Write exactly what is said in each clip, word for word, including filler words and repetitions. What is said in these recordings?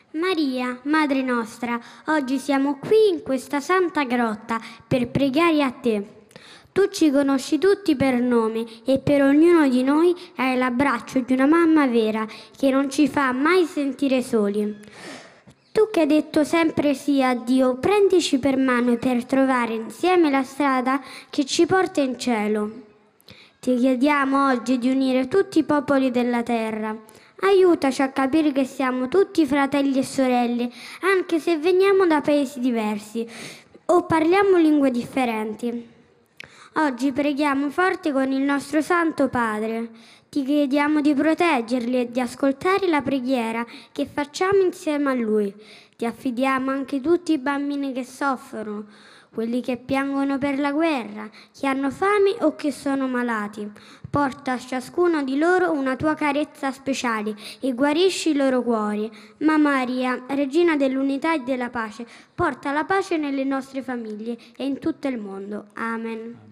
Maria, Madre nostra, oggi siamo qui in questa santa grotta per pregare a te. Tu ci conosci tutti per nome e per ognuno di noi hai l'abbraccio di una mamma vera che non ci fa mai sentire soli. Tu che hai detto sempre sì a Dio, prendici per mano per trovare insieme la strada che ci porta in cielo. Ti chiediamo oggi di unire tutti i popoli della terra. Aiutaci a capire che siamo tutti fratelli e sorelle, anche se veniamo da paesi diversi o parliamo lingue differenti. Oggi preghiamo forte con il nostro Santo Padre. Ti chiediamo di proteggerli e di ascoltare la preghiera che facciamo insieme a Lui. Ti affidiamo anche tutti i bambini che soffrono, quelli che piangono per la guerra, che hanno fame o che sono malati. Porta a ciascuno di loro una tua carezza speciale e guarisci i loro cuori. Ma Maria, Regina dell'unità e della pace, porta la pace nelle nostre famiglie e in tutto il mondo. Amen.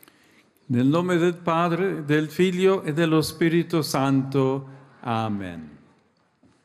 Nel nome del Padre, del Figlio e dello Spirito Santo. Amen.